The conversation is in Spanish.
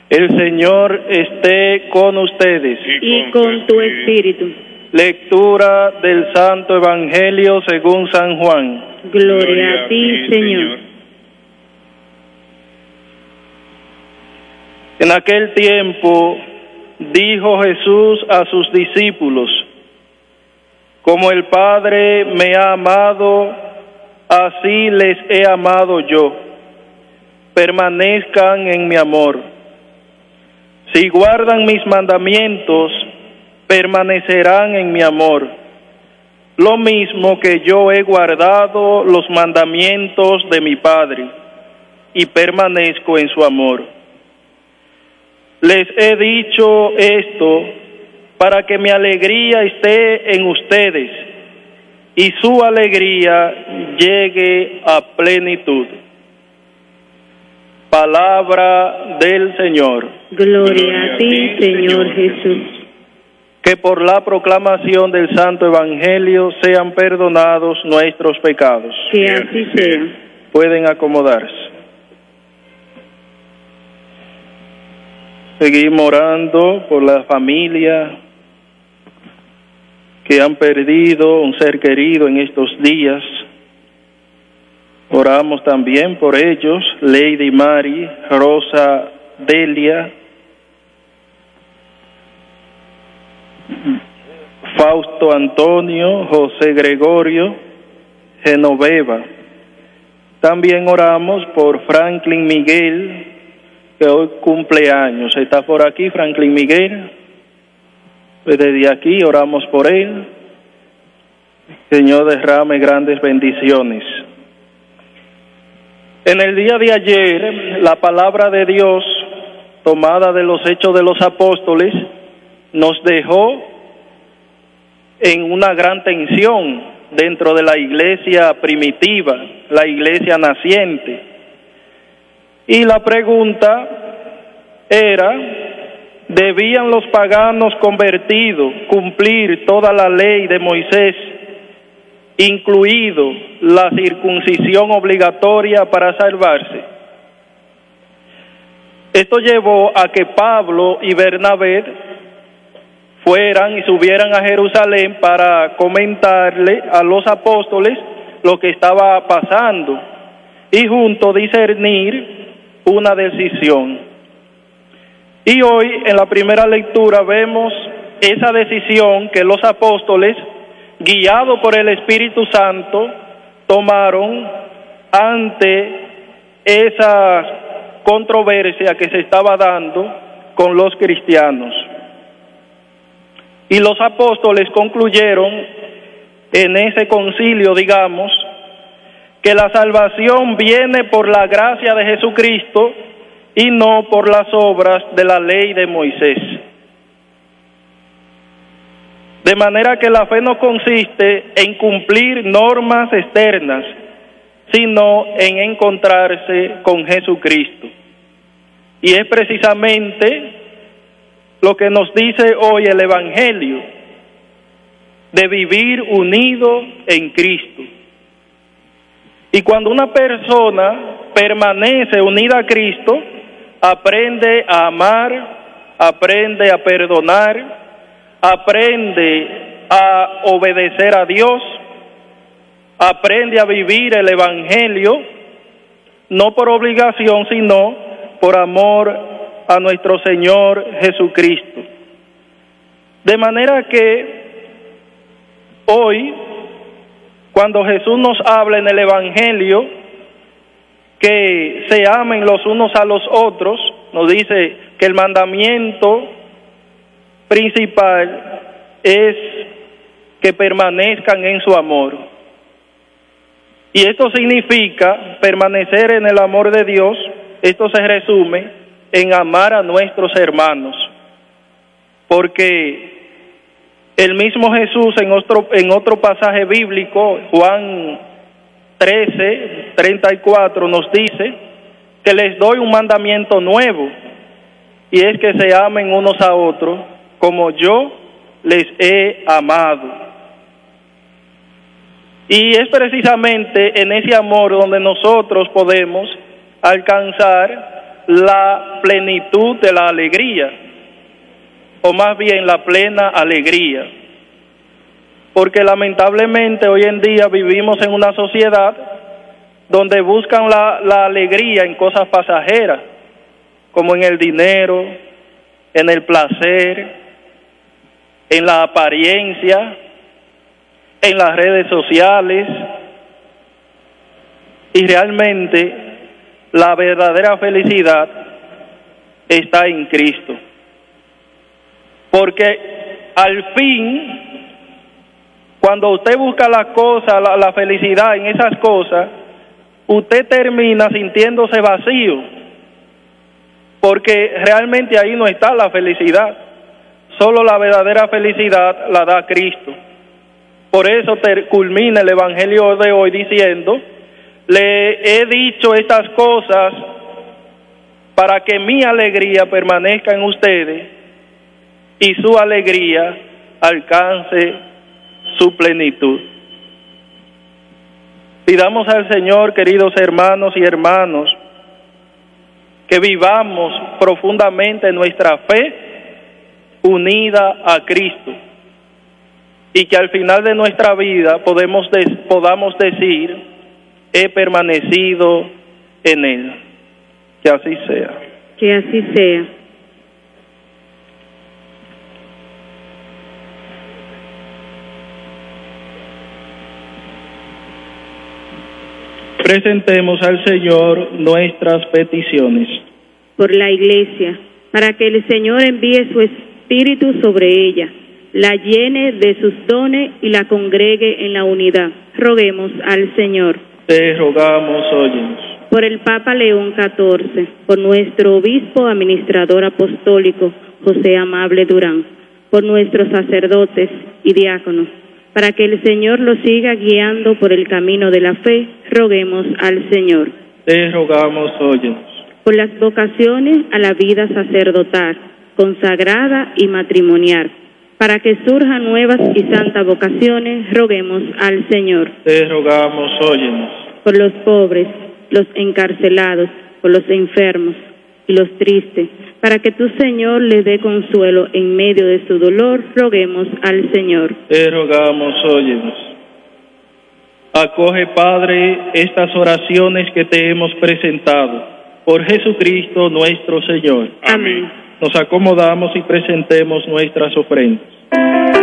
El Señor esté con ustedes. Y con tu espíritu. Lectura del Santo Evangelio según San Juan. Gloria a ti, Señor. En aquel tiempo dijo Jesús a sus discípulos: como el Padre me ha amado, así les he amado yo. Permanezcan en mi amor. Si guardan mis mandamientos, permanecerán en mi amor, lo mismo que yo he guardado los mandamientos de mi Padre, y permanezco en su amor. Les he dicho esto para que mi alegría esté en ustedes y su alegría llegue a plenitud. Palabra del Señor. Gloria a ti, Señor Jesús. Que por la proclamación del Santo Evangelio sean perdonados nuestros pecados. Que así sea. Pueden acomodarse. Seguimos orando por la familia que han perdido un ser querido en estos días. Oramos también por ellos, Lady Mari, Rosa Delia, Fausto Antonio, José Gregorio, Genoveva. También oramos por Franklin Miguel, que hoy cumple años. ¿Está por aquí Franklin Miguel? Pues desde aquí oramos por él. Señor, derrame grandes bendiciones. En el día de ayer, la palabra de Dios, tomada de los Hechos de los Apóstoles, nos dejó en una gran tensión dentro de la iglesia primitiva, la iglesia naciente. Y la pregunta era: ¿debían los paganos convertidos cumplir toda la ley de Moisés, incluido la circuncisión obligatoria, para salvarse? Esto llevó a que Pablo y Bernabé fueran y subieran a Jerusalén para comentarle a los apóstoles lo que estaba pasando y juntos discernir una decisión. Y hoy en la primera lectura vemos esa decisión que los apóstoles, guiados por el Espíritu Santo, tomaron ante esa controversia que se estaba dando con los cristianos. Y los apóstoles concluyeron en ese concilio, digamos, que la salvación viene por la gracia de Jesucristo y no por las obras de la ley de Moisés. De manera que la fe no consiste en cumplir normas externas, sino en encontrarse con Jesucristo. Y es precisamente lo que nos dice hoy el Evangelio, de vivir unido en Cristo. Y cuando una persona permanece unida a Cristo, aprende a amar, aprende a perdonar, aprende a obedecer a Dios, aprende a vivir el Evangelio, no por obligación, sino por amor a nuestro Señor Jesucristo. De manera que hoy, cuando Jesús nos habla en el Evangelio que se amen los unos a los otros, nos dice que el mandamiento principal es que permanezcan en su amor. Y esto significa permanecer en el amor de Dios. Esto se resume en amar a nuestros hermanos, porque el mismo Jesús en otro pasaje bíblico, Juan 13:34, nos dice que les doy un mandamiento nuevo, y es que se amen unos a otros como yo les he amado. Y es precisamente en ese amor donde nosotros podemos alcanzar la plenitud de la alegría, o más bien la plena alegría. Porque lamentablemente hoy en día vivimos en una sociedad donde buscan la alegría en cosas pasajeras, como en el dinero, en el placer, en la apariencia, en las redes sociales, y realmente la verdadera felicidad está en Cristo. Porque al fin, cuando usted busca las cosas, la felicidad en esas cosas, usted termina sintiéndose vacío, porque realmente ahí no está la felicidad. Solo la verdadera felicidad la da Cristo. Por eso culmina el Evangelio de hoy diciendo: le he dicho estas cosas para que mi alegría permanezca en ustedes y su alegría alcance su plenitud. Pidamos al Señor, queridos hermanos y hermanas, que vivamos profundamente nuestra fe unida a Cristo, y que al final de nuestra vida podamos decir: he permanecido en Él. Que así sea. Que así sea. Presentemos al Señor nuestras peticiones. Por la Iglesia, para que el Señor envíe su Espíritu sobre ella, la llene de sus dones y la congregue en la unidad. Roguemos al Señor. Te rogamos, óyenos. Por el Papa León XIV, por nuestro obispo administrador apostólico José Amable Durán, por nuestros sacerdotes y diáconos, para que el Señor los siga guiando por el camino de la fe, roguemos al Señor. Te rogamos, óyenos. Por las vocaciones a la vida sacerdotal, consagrada y matrimonial, para que surjan nuevas y santas vocaciones, roguemos al Señor. Te rogamos, óyenos. Por los pobres, los encarcelados, por los enfermos y los tristes, para que tu Señor les dé consuelo en medio de su dolor, roguemos al Señor. Te rogamos, óyenos. Acoge, Padre, estas oraciones que te hemos presentado, por Jesucristo nuestro Señor. Amén. Nos acomodamos y presentemos nuestras ofrendas.